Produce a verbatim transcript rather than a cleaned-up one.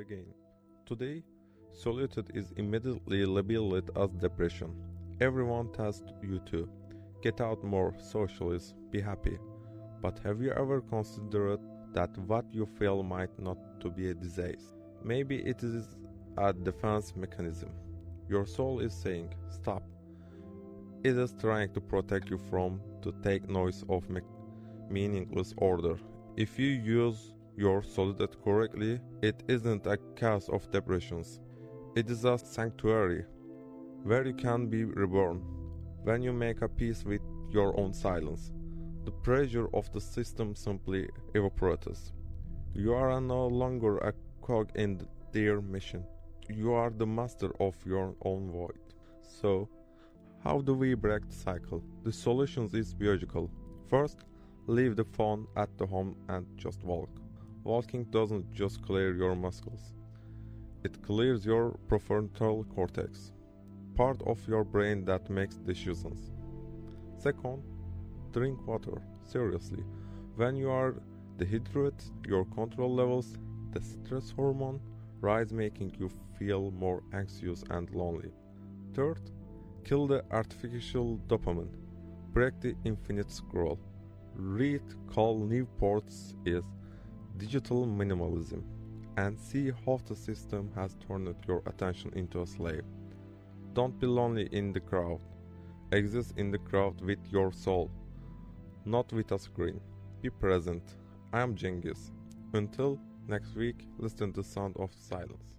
again. Today, solitude is immediately labeled as depression. Everyone tells you to get out more, socialize, be happy. But have you ever considered that what you feel might not to be a disease? Maybe it is a defense mechanism. Your soul is saying, stop. It is trying to protect you from to take noise of me- meaningless order. If you use your solitude correctly, it isn't a cause of depressions. It is a sanctuary where you can be reborn. When you make a peace with your own silence, the pressure of the system simply evaporates. You are no longer a cog in their mission. You are the master of your own void. So, how do we break the cycle? The solution is biological. First, leave the phone at the home and just walk. Walking doesn't just clear your muscles. It clears your prefrontal cortex, part of your brain that makes decisions. Second, drink water. Seriously. When you are dehydrated, your control levels, the stress hormone, rise, making you feel more anxious and lonely. Third, kill the artificial dopamine. Break the infinite scroll. Read Cal Newport's is Digital Minimalism and see how the system has turned your attention into a slave. Don't be lonely in the crowd. Exist in the crowd with your soul, not with a screen. Be present. I am Cengiz. Until next week, listen to the sound of silence.